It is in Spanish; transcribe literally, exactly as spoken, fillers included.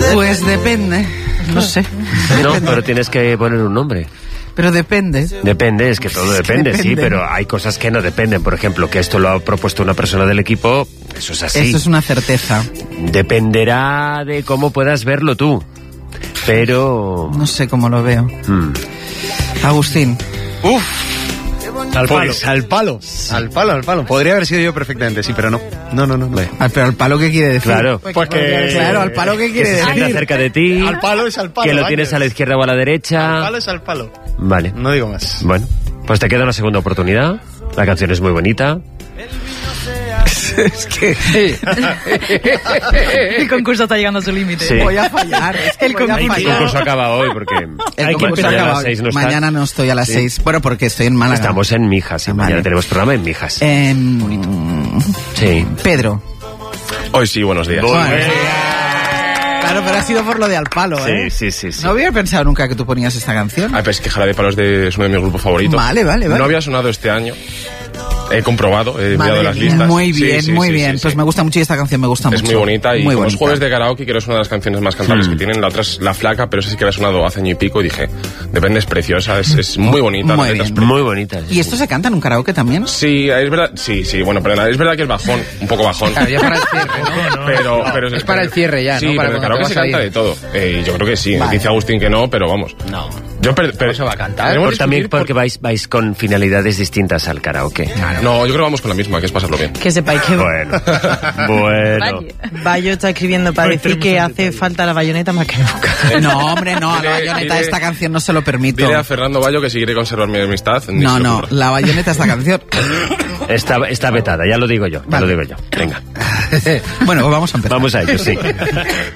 Pues depende, no sé. No, pero tienes que poner un nombre. Pero depende. Depende, es que todo Es que depende, depende. sí, pero hay cosas que no dependen. Por ejemplo, que esto lo ha propuesto una persona del equipo, eso es así. Eso es una certeza. Dependerá de cómo puedas verlo tú. Pero... No sé cómo lo veo. Hmm. Agustín. Uf. Al palo. Pues al palo. Al palo, al palo. Podría haber sido yo perfectamente, sí, pero no. No, no, no. no. Ah, pero al palo, ¿qué quiere decir? Claro. Pues que... Claro, al palo, ¿qué Que quiere se sienta decir? cerca de ti, Al palo es al palo. que lo vaya. tienes a la izquierda o a la derecha. Al palo es al palo. Vale. No digo más. Bueno, pues te queda una segunda oportunidad. La canción es muy bonita. Es que... El concurso está llegando a su límite. Sí. Voy a fallar. Es que El voy a concurso- El fallar. concurso acaba hoy porque... El hay que concurso mañana acaba a las hoy. seis no estás. Mañana no estoy a las Sí. seis. Bueno, porque estoy en Málaga. Estamos en Mijas y Ah, mañana vale. tenemos programa en Mijas. Em, Sí. Pedro. Hoy sí, buenos días. Bueno. Claro, pero ha sido por lo de al palo, ¿eh? Sí, sí, sí, sí. No había pensado nunca que tú ponías esta canción. Ay, pero es que Jarabe de Palos de, es uno de mis grupos favoritos. Vale, vale, vale. No había sonado este año. He comprobado, he Madre enviado las mía, listas. Muy Sí, bien, sí, muy sí, bien. sí, Pues sí. me gusta mucho y esta canción me gusta Es mucho. muy bonita y muy como es bonita. jueves de karaoke, creo que es una de las canciones más cantables Hmm. que tienen. La otra es La Flaca, pero esa sí que había sonado hace año y pico y dije, depende, es preciosa, es, es muy bonita. Muy la letra es bien. pre- Muy bonita. ¿Y esto se canta en un karaoke también? Sí, es verdad, sí, sí, bueno, perdona, es verdad que es bajón, un poco bajón. Claro, ya para el cierre, ¿no? Pero, pero Es para el cierre ya, sí, ¿no? Para pero en el cuando karaoke te se vas a canta ir. de todo. Eh, yo creo que sí. Vale. Dice Agustín que no, pero vamos. No. Yo per- per- ¿Cómo se va a cantar? Tenemos Por, que también discutir porque vais, vais con finalidades distintas al karaoke. por- No, yo creo que vamos con la misma, que es pasarlo bien. Que sepáis que Bueno, bueno. Bayo está escribiendo para decir que hace falta la bayoneta más que nunca. No, hombre, no. A la Dile- bayoneta dile- esta canción no se lo permito. Dile a Fernando Bayo que si quiere conservar mi amistad. ni No, se le no. ocurra. La bayoneta esta canción. Está, está vetada, ya lo digo yo. Ya Vale. lo digo yo. Venga. Bueno, pues vamos a empezar. Vamos a ello, sí.